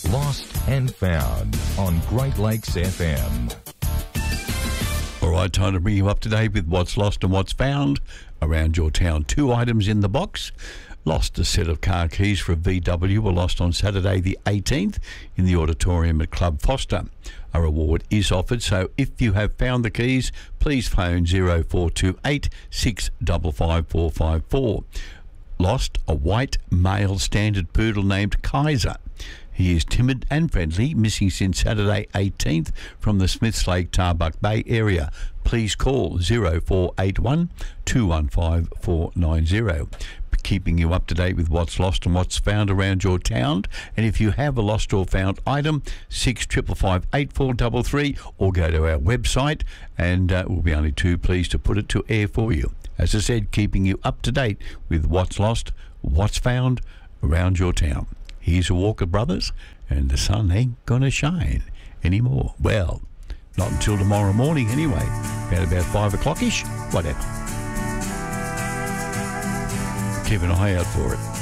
Lost and Found on Great Lakes FM. All right, time to bring you up to date with what's lost and what's found around your town. 2 items in the box. Lost a set of car keys for a VW were lost on Saturday the 18th in the auditorium at Club Foster. A reward is offered, so if you have found the keys, please phone 0428 655 454. Lost a white male standard poodle named Kaiser. He is timid and friendly, missing since Saturday 18th from the Smiths Lake Tarbuck Bay area. Please call 0481 215 490. Keeping you up to date with what's lost and what's found around your town. And if you have a lost or found item, 6555 8433, or go to our website and we'll be only too pleased to put it to air for you. As I said, keeping you up to date with what's lost, what's found around your town. Here's the Walker Brothers, and the sun ain't gonna shine anymore. Well, not until tomorrow morning anyway, about 5 o'clock-ish, whatever. Keep an eye out for it.